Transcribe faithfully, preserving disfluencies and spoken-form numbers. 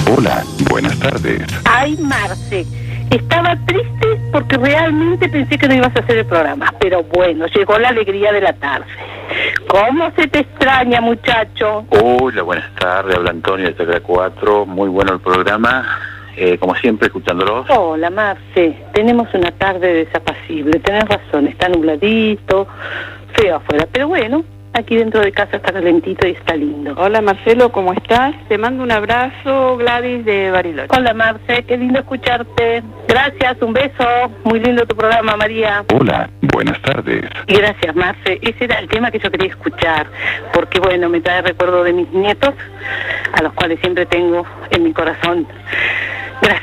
Hola, buenas tardes. Ay, Marce, estaba triste porque realmente pensé que no ibas a hacer el programa, pero bueno, llegó la alegría de la tarde. ¿Cómo se te extraña, muchacho? Hola, buenas tardes, habla Antonio de Tecla cuatro, muy bueno el programa, eh, como siempre escuchándolos. Hola, Marce, tenemos una tarde desapacible, tenés razón, está nubladito, feo afuera, pero bueno, aquí dentro de casa está calentito y está lindo. Hola Marcelo, ¿cómo estás? Te mando un abrazo, Gladys de Bariloche. Hola, Marce, qué lindo escucharte. Gracias, un beso, muy lindo tu programa, María. Hola, buenas tardes. Y gracias, Marce, ese era el tema que yo quería escuchar, porque bueno, me trae recuerdo de mis nietos, a los cuales siempre tengo en mi corazón.